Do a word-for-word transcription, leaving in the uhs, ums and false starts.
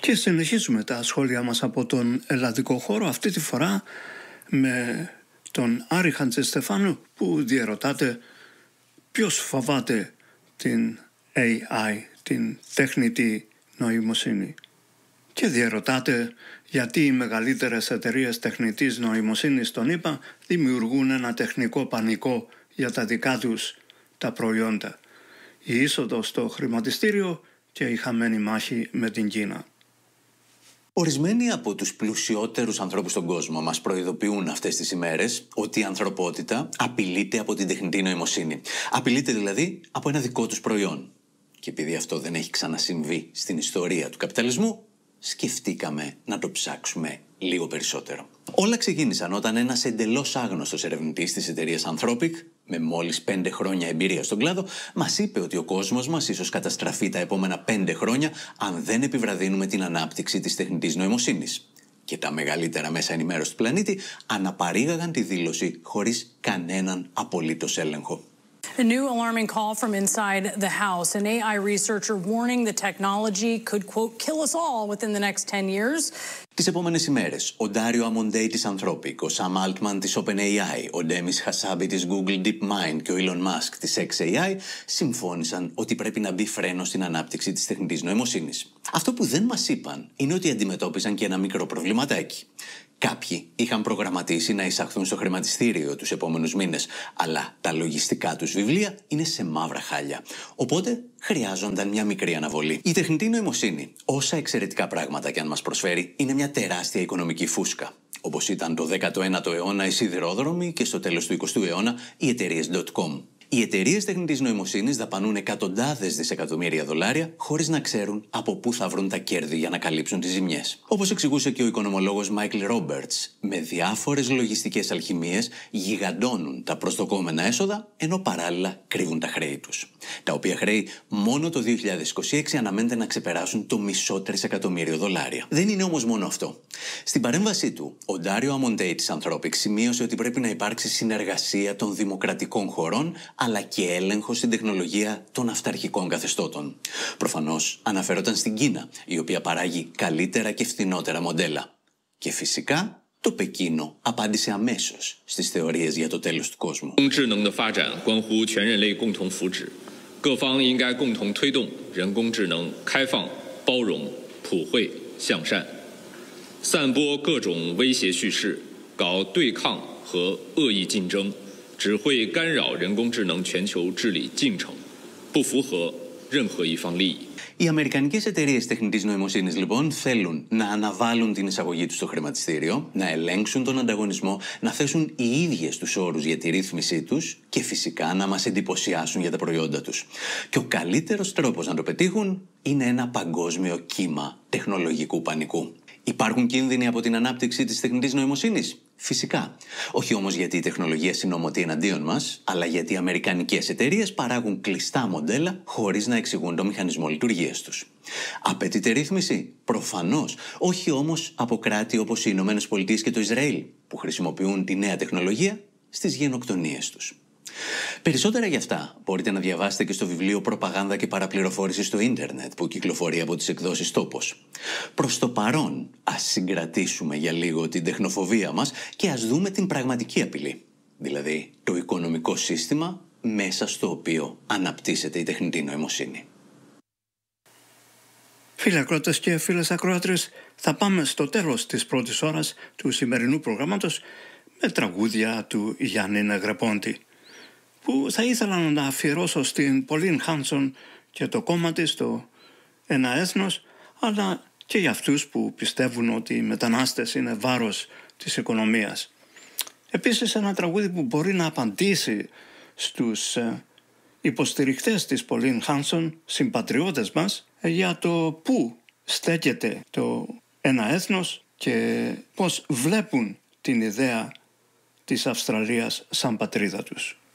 Και συνεχίζουμε τα σχόλια μας από τον ελλαδικό χώρο, αυτή τη φορά με τον Άρη Χατζηστεφάνου, που διερωτάται ποιος φοβάται την έι άι, την τέχνητη νοημοσύνη. Και διερωτάται γιατί οι μεγαλύτερες εταιρείες τεχνητής νοημοσύνης στον ΗΠΑ δημιουργούν ένα τεχνικό πανικό για τα δικά τους τα προϊόντα. Η είσοδος στο χρηματιστήριο και η χαμένη μάχη με την Κίνα. Ορισμένοι από τους πλουσιότερους ανθρώπους στον κόσμο μας προειδοποιούν αυτές τις ημέρες ότι η ανθρωπότητα απειλείται από την τεχνητή νοημοσύνη. Απειλείται δηλαδή από ένα δικό τους προϊόν. Και επειδή αυτό δεν έχει ξανασυμβεί στην ιστορία του καπιταλισμού, σκεφτήκαμε να το ψάξουμε λίγο περισσότερο. Όλα ξεκίνησαν όταν ένας εντελώς άγνωστος ερευνητής της εταιρείας Anthropic, με μόλις πέντε χρόνια εμπειρία στον κλάδο, μας είπε ότι ο κόσμος μας ίσως καταστραφεί τα επόμενα πέντε χρόνια αν δεν επιβραδύνουμε την ανάπτυξη της τεχνητής νοημοσύνης. Και τα μεγαλύτερα μέσα ενημέρωσης του πλανήτη αναπαρήγαγαν τη δήλωση χωρίς κανέναν απολύτως έλεγχο. A new alarming call from inside the House. An έι άι researcher warning the technology could, quote, kill us all within the next ten years. Τις επόμενες ημέρες, ο Ντάριο Αμοντέι της Anthropic, ο Σαμ Altman της OpenAI, ο Ντέμις Χασάμπι της Google DeepMind και ο Elon Musk της X έι άι συμφώνησαν ότι πρέπει να μπει φρένο στην ανάπτυξη της τεχνητής νοημοσύνης. Αυτό που δεν μας είπαν είναι ότι αντιμετώπισαν και ένα μικρό προβληματάκι. Κάποιοι είχαν προγραμματίσει να εισαχθούν στο χρηματιστήριο τους επόμενους μήνες, αλλά τα λογιστικά τους βιβλία είναι σε μαύρα χάλια. Οπότε χρειάζονταν μια μικρή αναβολή. Η τεχνητή νοημοσύνη, όσα εξαιρετικά πράγματα και αν μας προσφέρει, είναι μια τεράστια οικονομική φούσκα. Όπως ήταν το δέκατο ένατο αιώνα οι σιδηρόδρομοι και στο τέλος του εικοστού αιώνα οι εταιρείες dot com. Οι εταιρείες τεχνητής νοημοσύνης δαπανούν εκατοντάδες δισεκατομμύρια δολάρια χωρίς να ξέρουν από πού θα βρουν τα κέρδη για να καλύψουν τις ζημιές. Όπως εξηγούσε και ο οικονομολόγος Μάικλ Ρόμπερτς, με διάφορες λογιστικές αλχημίες γιγαντώνουν τα προσδοκόμενα έσοδα, ενώ παράλληλα κρύβουν τα χρέη τους. Τα οποία χρέη μόνο το δύο χιλιάδες είκοσι έξι αναμένεται να ξεπεράσουν το μισό τρισεκατομμύριο δολάρια. Δεν είναι όμως μόνο αυτό. Στην παρέμβασή του, ο Ντάριο Αμοντέι της Anthropic σημείωσε ότι πρέπει να υπάρξει συνεργασία των δημοκρατικών χωρών, αλλά και έλεγχο στην τεχνολογία των αυταρχικών καθεστώτων. Προφανώς αναφερόταν στην Κίνα, η οποία παράγει καλύτερα και φθηνότερα μοντέλα. Και φυσικά το Πεκίνο απάντησε αμέσως στις θεωρίες για το τέλος του κόσμου. Οι αμερικανικές εταιρείες τεχνητής νοημοσύνης λοιπόν θέλουν να αναβάλουν την εισαγωγή τους στο χρηματιστήριο, να ελέγξουν τον ανταγωνισμό, να θέσουν οι ίδιες τους όρους για τη ρύθμισή τους και φυσικά να μας εντυπωσιάσουν για τα προϊόντα τους. Και ο καλύτερος τρόπος να το πετύχουν είναι ένα παγκόσμιο κύμα τεχνολογικού πανικού. Υπάρχουν κίνδυνοι από την ανάπτυξη της τεχνητής νοημοσύνης? Φυσικά. Όχι όμως γιατί η τεχνολογία συνομωτεί εναντίον μας, αλλά γιατί οι αμερικανικές εταιρείες παράγουν κλειστά μοντέλα χωρίς να εξηγούν το μηχανισμό λειτουργίας τους. Απαιτείται ρύθμιση? Προφανώς. Όχι όμως από κράτη όπως οι Ηνωμένες Πολιτείες και το Ισραήλ, που χρησιμοποιούν τη νέα τεχνολογία στις γενοκτονίες τους. Περισσότερα γι' αυτά μπορείτε να διαβάσετε και στο βιβλίο «Προπαγάνδα και παραπληροφόρηση στο ίντερνετ» που κυκλοφορεί από τις εκδόσεις Τόπος. Προς το παρόν, ας συγκρατήσουμε για λίγο την τεχνοφοβία μας και ας δούμε την πραγματική απειλή. Δηλαδή, το οικονομικό σύστημα μέσα στο οποίο αναπτύσσεται η τεχνητή νοημοσύνη. Φίλοι ακροατές και φίλες ακροάτρες, θα πάμε στο τέλος της πρώτης ώρας του σημερινού προγράμματος με τραγούδια του Γιάννη Νεγρεπόντη, που θα ήθελα να αφιερώσω στην Πολίν Χάνσον και το κόμμα της, το Ένα Έθνος, αλλά και για αυτούς που πιστεύουν ότι οι μετανάστες είναι βάρος της οικονομίας. Επίσης ένα τραγούδι που μπορεί να απαντήσει στους υποστηριχτές της Πολίν Χάνσον, συμπατριώτες μας, για το πού στέκεται το Ένα Έθνος και πώς βλέπουν την ιδέα της Αυστραλίας σαν πατρίδα τους.